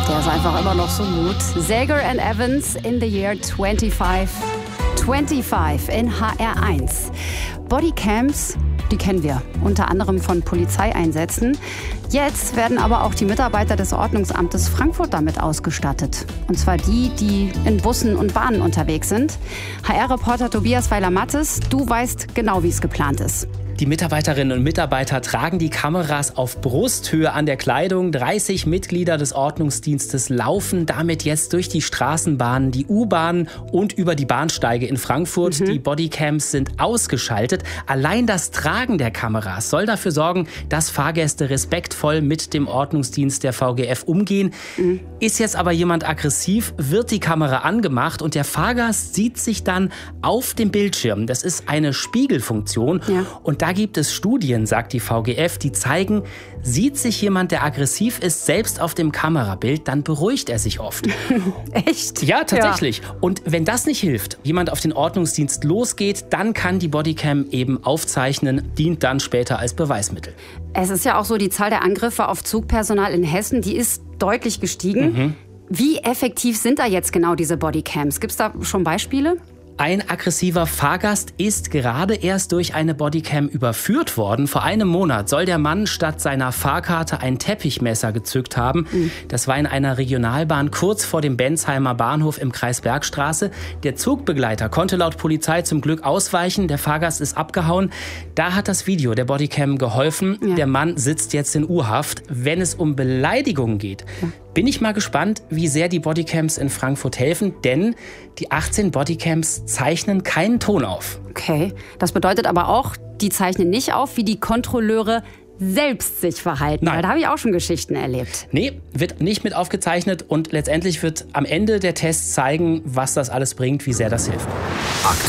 Der ist einfach immer noch so gut. Sager and Evans in the year 25. 25 in HR1. Bodycams, die kennen wir, unter anderem von Polizeieinsätzen. Jetzt werden aber auch die Mitarbeiter des Ordnungsamtes Frankfurt damit ausgestattet. Und zwar die, die in Bussen und Bahnen unterwegs sind. HR-Reporter Tobias Weiler-Mattes, du weißt genau, wie es geplant ist. Die Mitarbeiterinnen und Mitarbeiter tragen die Kameras auf Brusthöhe an der Kleidung. 30 Mitglieder des Ordnungsdienstes laufen damit jetzt durch die Straßenbahnen, die U-Bahnen und über die Bahnsteige in Frankfurt. Die Bodycams sind ausgeschaltet. Allein das Tragen der Kameras soll dafür sorgen, dass Fahrgäste respektvoll mit dem Ordnungsdienst der VGF umgehen. Ist jetzt aber jemand aggressiv, wird die Kamera angemacht und der Fahrgast sieht sich dann auf dem Bildschirm. Das ist eine Spiegelfunktion. Ja. Und da gibt es Studien, sagt die VGF, die zeigen, sieht sich jemand, der aggressiv ist, selbst auf dem Kamerabild, dann beruhigt er sich oft. Echt? Ja, tatsächlich. Ja. Und wenn das nicht hilft, jemand auf den Ordnungsdienst losgeht, dann kann die Bodycam eben aufzeichnen, dient dann später als Beweismittel. Es ist ja auch so, die Zahl der Angriffe auf Zugpersonal in Hessen, die ist deutlich gestiegen. Wie effektiv sind da jetzt genau diese Bodycams? Gibt es da schon Beispiele? Ein aggressiver Fahrgast ist gerade erst durch eine Bodycam überführt worden. Vor einem Monat soll der Mann statt seiner Fahrkarte ein Teppichmesser gezückt haben. Das war in einer Regionalbahn kurz vor dem Bensheimer Bahnhof im Kreis Bergstraße. Der Zugbegleiter konnte laut Polizei zum Glück ausweichen. Der Fahrgast ist abgehauen. Da hat das Video der Bodycam geholfen. Ja. Der Mann sitzt jetzt in U-Haft. Wenn es um Beleidigungen geht, bin ich mal gespannt, wie sehr die Bodycams in Frankfurt helfen, denn die 18 Bodycams zeichnen keinen Ton auf. Okay, das bedeutet aber auch, die zeichnen nicht auf, wie die Kontrolleure selbst sich verhalten. Nein. Weil da habe ich auch schon Geschichten erlebt. Nee, wird nicht mit aufgezeichnet und letztendlich wird am Ende der Test zeigen, was das alles bringt, wie sehr das hilft.